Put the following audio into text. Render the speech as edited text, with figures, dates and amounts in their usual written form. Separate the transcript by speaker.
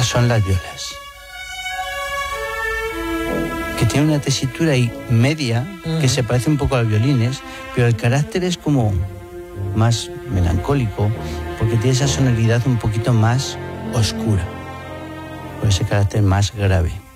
Speaker 1: Estas son las violas, que tienen una tesitura ahí media, que se parece un poco a los violines, pero el carácter es como más melancólico, porque tiene esa sonoridad un poquito más oscura, con ese carácter más grave.